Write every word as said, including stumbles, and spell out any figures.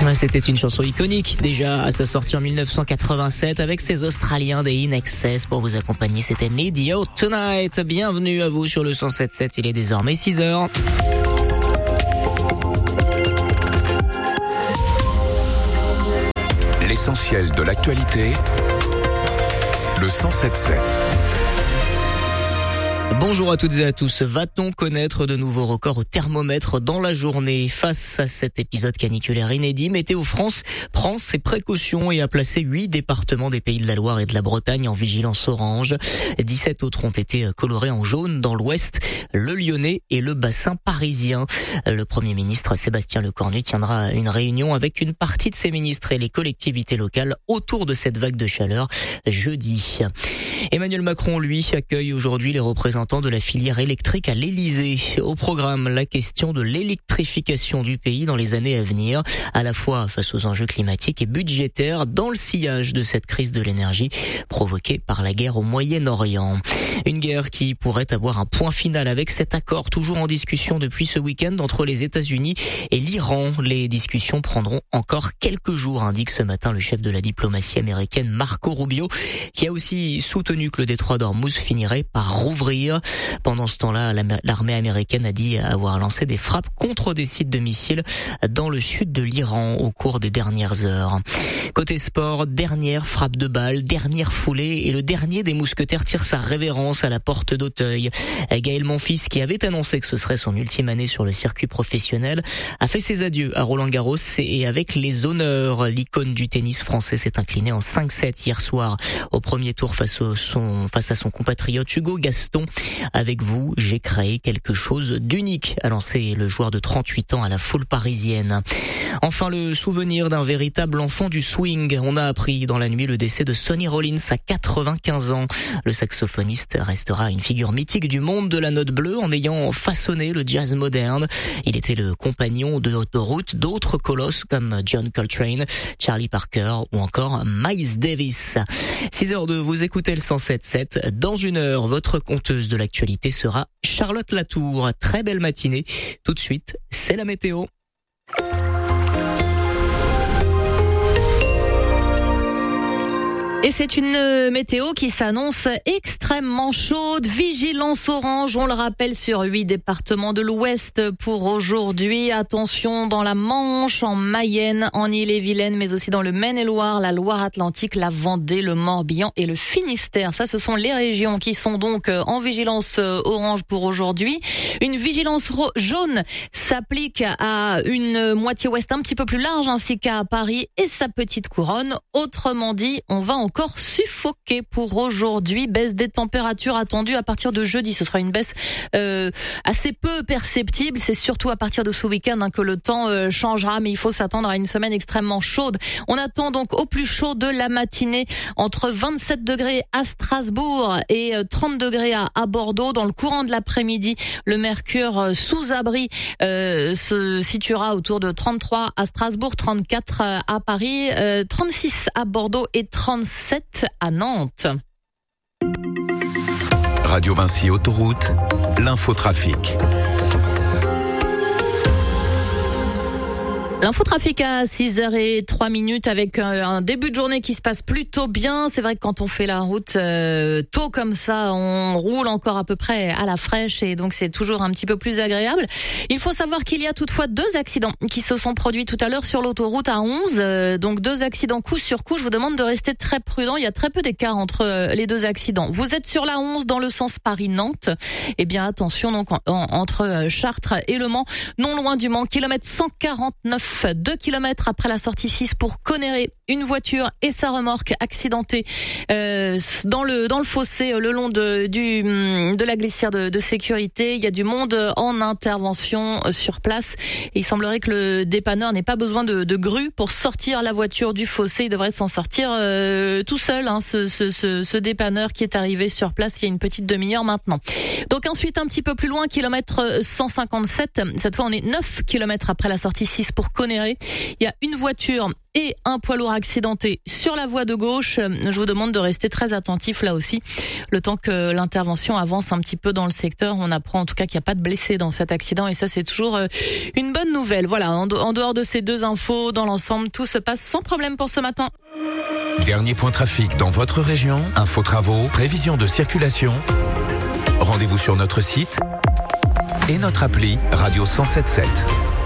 C'était une chanson iconique déjà à sa sortie en dix-neuf cent quatre-vingt-sept avec ces Australiens des In Excess pour vous accompagner. C'était Need You Tonight. Bienvenue à vous sur le cent sept sept. Il est désormais six heures. L'essentiel de l'actualité, le cent sept sept. Bonjour à toutes et à tous. Va-t-on connaître de nouveaux records au thermomètre dans la journée? Face à cet épisode caniculaire inédit, Météo France prend ses précautions et a placé huit départements des Pays de la Loire et de la Bretagne en vigilance orange. dix-sept autres ont été colorés en jaune dans l'ouest, le Lyonnais et le bassin parisien. Le Premier ministre Sébastien Lecornu tiendra une réunion avec une partie de ses ministres et les collectivités locales autour de cette vague de chaleur jeudi. Emmanuel Macron, lui, accueille aujourd'hui les représentants de la filière électrique à l'Élysée. Au programme, la question de l'électrification du pays dans les années à venir, à la fois face aux enjeux climatiques et budgétaires dans le sillage de cette crise de l'énergie provoquée par la guerre au Moyen-Orient. Une guerre qui pourrait avoir un point final avec cet accord toujours en discussion depuis ce week-end entre les États-Unis et l'Iran. Les discussions prendront encore quelques jours, indique ce matin le chef de la diplomatie américaine Marco Rubio, qui a aussi soutenu que le détroit d'Ormuz finirait par rouvrir. Pendant ce temps-là, l'armée américaine a dit avoir lancé des frappes contre des sites de missiles dans le sud de l'Iran au cours des dernières heures. Côté sport, dernière frappe de balle, dernière foulée et le dernier des mousquetaires tire sa révérence à la porte d'Auteuil. Gaël Monfils, qui avait annoncé que ce serait son ultime année sur le circuit professionnel, a fait ses adieux à Roland-Garros et avec les honneurs. L'icône du tennis français s'est incliné en cinq sept hier soir au premier tour face, au son, face à son compatriote Hugo Gaston. Avec vous, j'ai créé quelque chose d'unique, a lancé le joueur de trente-huit ans à la foule parisienne. Enfin, le souvenir d'un véritable enfant du swing. On a appris dans la nuit le décès de Sonny Rollins à quatre-vingt-quinze ans. Le saxophoniste restera une figure mythique du monde de la note bleue en ayant façonné le jazz moderne. Il était le compagnon de route d'autres colosses comme John Coltrane, Charlie Parker ou encore Miles Davis. six heures deux, vous écoutez le cent sept sept. Dans une heure, votre conteuse de l'actualité sera Charlotte Latour. Très belle matinée. Tout de suite, c'est la météo. Et c'est une météo qui s'annonce extrêmement chaude. Vigilance orange, on le rappelle, sur huit départements de l'Ouest pour aujourd'hui. Attention dans la Manche, en Mayenne, en Ille-et-Vilaine, mais aussi dans le Maine-et-Loire, la Loire-Atlantique, la Vendée, le Morbihan et le Finistère. Ça, ce sont les régions qui sont donc en vigilance orange pour aujourd'hui. Une vigilance jaune s'applique à une moitié ouest un petit peu plus large, ainsi qu'à Paris et sa petite couronne. Autrement dit, on va encore suffoqué pour aujourd'hui. Baisse des températures attendues à partir de jeudi. Ce sera une baisse euh, assez peu perceptible. C'est surtout à partir de ce week-end hein, que le temps euh, changera, mais il faut s'attendre à une semaine extrêmement chaude. On attend donc au plus chaud de la matinée entre vingt-sept degrés à Strasbourg et trente degrés à, à Bordeaux. Dans le courant de l'après-midi, le mercure euh, sous abri euh, se situera autour de trente-trois à Strasbourg, trente-quatre à Paris, euh, trente-six à Bordeaux et trente-sept à Nantes. Radio Vinci Autoroute, l'infotrafic. L'infotrafic à six heures zéro trois avec un début de journée qui se passe plutôt bien. C'est vrai que quand on fait la route euh, tôt comme ça, on roule encore à peu près à la fraîche et donc c'est toujours un petit peu plus agréable. Il faut savoir qu'il y a toutefois deux accidents qui se sont produits tout à l'heure sur l'autoroute A onze. Euh, donc deux accidents coup sur coup. Je vous demande de rester très prudent. Il y a très peu d'écart entre euh, les deux accidents. Vous êtes sur la onze dans le sens Paris-Nantes. Eh bien attention donc en, en, entre Chartres et Le Mans, non loin du Mans, kilomètre cent quarante-neuf. Deux kilomètres après la sortie six pour Conneré, une voiture et sa remorque accidentées euh, dans le dans le fossé le long de du de la glissière de, de sécurité. Il y a du monde en intervention sur place. Et il semblerait que le dépanneur n'ait pas besoin de, de grue pour sortir la voiture du fossé. Il devrait s'en sortir euh, tout seul. Hein, ce, ce, ce, ce dépanneur qui est arrivé sur place il y a une petite demi-heure maintenant. Donc ensuite un petit peu plus loin, kilomètre cent cinquante-sept. Cette fois on est neuf kilomètres après la sortie six pour Conneré. Il y a une voiture et un poids lourd accidenté sur la voie de gauche. Je vous demande de rester très attentif là aussi, le temps que l'intervention avance un petit peu dans le secteur. On apprend en tout cas qu'il n'y a pas de blessés dans cet accident et ça c'est toujours une bonne nouvelle. Voilà, en dehors de ces deux infos, dans l'ensemble, tout se passe sans problème pour ce matin. Dernier point trafic dans votre région, info travaux, prévision de circulation. Rendez-vous sur notre site et notre appli Radio cent sept sept.